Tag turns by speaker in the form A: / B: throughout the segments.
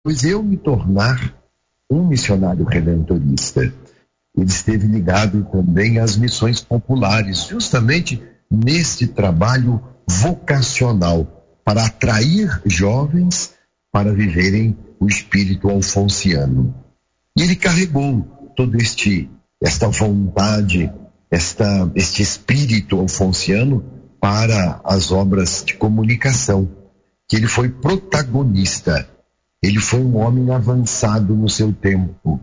A: depois eu me tornar um missionário redentorista. Ele esteve ligado também às missões populares, justamente nesse trabalho vocacional, para atrair jovens para viverem o espírito alfonsiano. E ele carregou todo esta vontade, este espírito alfonsiano para as obras de comunicação, que ele foi protagonista. Ele foi um homem avançado no seu tempo.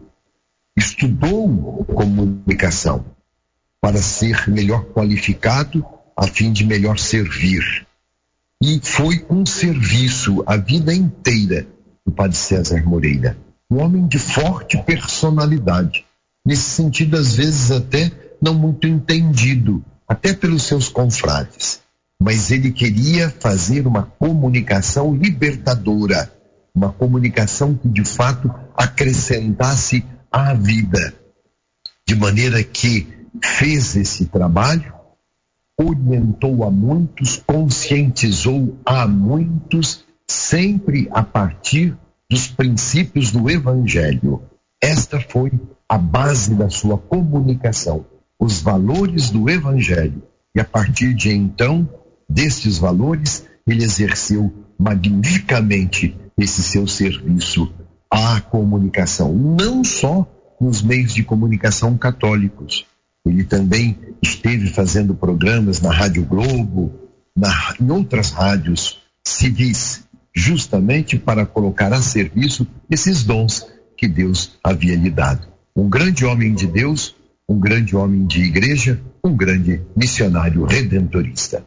A: Estudou comunicação para ser melhor qualificado, a fim de melhor servir. E foi um serviço a vida inteira do Padre César Moreira. Um homem de forte personalidade. Nesse sentido, às vezes até não muito entendido, até pelos seus confrades. Mas ele queria fazer uma comunicação libertadora, uma comunicação que de fato acrescentasse à vida, de maneira que fez esse trabalho, orientou a muitos, conscientizou a muitos, sempre a partir dos princípios do Evangelho. Esta foi a base da sua comunicação, os valores do Evangelho. E a partir de então, destes valores, ele exerceu magnificamente esse seu serviço à comunicação, não só nos meios de comunicação católicos. Ele também esteve fazendo programas na Rádio Globo, em outras rádios civis, justamente para colocar a serviço esses dons que Deus havia lhe dado. Um grande homem de Deus, um grande homem de igreja, um grande missionário redentorista.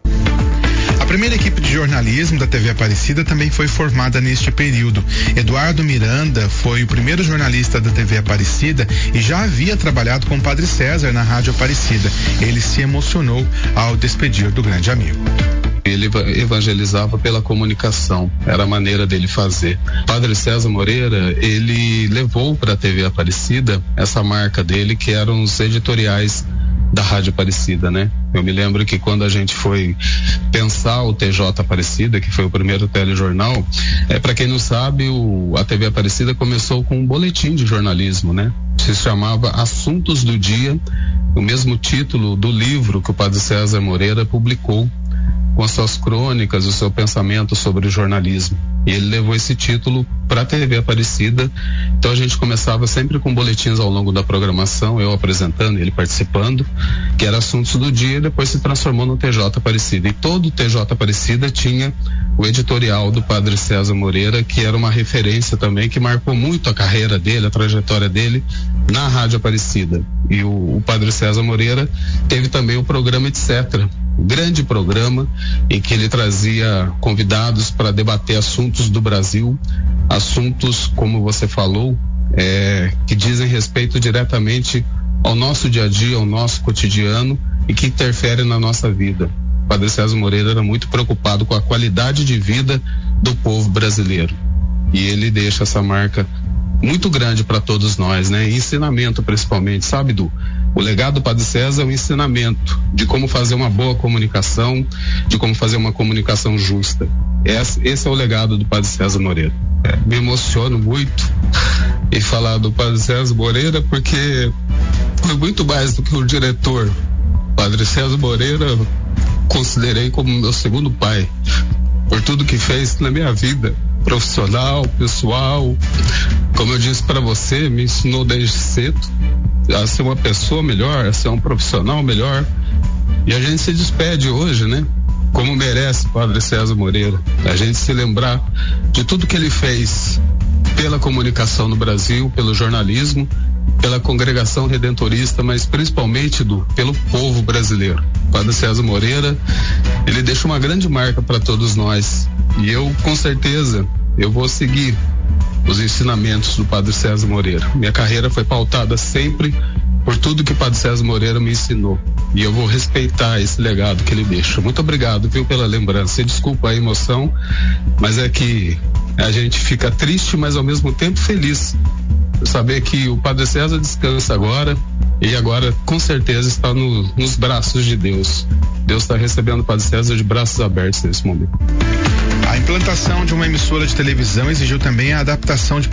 B: A primeira equipe de jornalismo da TV Aparecida também foi formada neste período. Eduardo Miranda foi o primeiro jornalista da TV Aparecida e já havia trabalhado com o Padre César na Rádio Aparecida. Ele se emocionou ao despedir do grande amigo.
C: Ele evangelizava pela comunicação, era a maneira dele fazer. Padre César Moreira, ele levou para a TV Aparecida essa marca dele, que eram os editoriais da Rádio Aparecida, né? Eu me lembro que quando a gente foi pensar o TJ Aparecida, que foi o primeiro telejornal, para quem não sabe, a TV Aparecida começou com um boletim de jornalismo, né? Se chamava Assuntos do Dia, o mesmo título do livro que o Padre César Moreira publicou, com as suas crônicas, o seu pensamento sobre o jornalismo. E ele levou esse título para a TV Aparecida. Então a gente começava sempre com boletins ao longo da programação, eu apresentando, ele participando, que era Assuntos do Dia, e depois se transformou no TJ Aparecida. E todo o TJ Aparecida tinha o editorial do Padre César Moreira, que era uma referência também, que marcou muito a carreira dele, a trajetória dele na Rádio Aparecida. E o Padre César Moreira teve também o programa Etc., um grande programa em que ele trazia convidados para debater assuntos do Brasil, assuntos, como você falou, que dizem respeito diretamente ao nosso dia a dia, ao nosso cotidiano e que interferem na nossa vida. O Padre César Moreira era muito preocupado com a qualidade de vida do povo brasileiro. E ele deixa essa marca muito grande para todos nós, né? Ensinamento principalmente, sabe, Du? O legado do Padre César é um ensinamento de como fazer uma boa comunicação, de como fazer uma comunicação justa. Esse é o legado do Padre César Moreira. Me emociono muito em falar do Padre César Moreira, porque foi muito mais do que um diretor. O Padre César Moreira considerei como meu segundo pai, por tudo que fez na minha vida profissional, pessoal. Como eu disse para você, me ensinou desde cedo a ser uma pessoa melhor, a ser um profissional melhor. E a gente se despede hoje, né? Como merece o Padre César Moreira. A gente se lembrar de tudo que ele fez pela comunicação no Brasil, pelo jornalismo, pela congregação redentorista, mas principalmente pelo povo brasileiro. O Padre César Moreira, ele deixa uma grande marca para todos nós. E eu, com certeza, eu vou seguir os ensinamentos do Padre César Moreira. Minha carreira foi pautada sempre por tudo que o Padre César Moreira me ensinou. E eu vou respeitar esse legado que ele deixa. Muito obrigado, viu, pela lembrança. E desculpa a emoção, mas é que a gente fica triste, mas ao mesmo tempo feliz. Saber que o Padre César descansa agora, e agora com certeza está nos braços de Deus. Deus está recebendo o Padre César de braços abertos nesse momento.
B: A implantação de uma emissora de televisão exigiu também a adaptação de